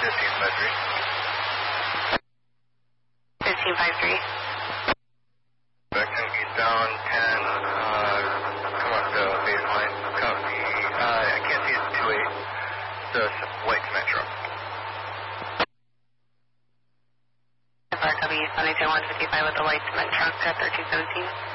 1553. Vector eastbound 10, come off the baseline, copy, I can't see it's 28, the white cement truck. FRW 72 155 with the white cement truck at 1317.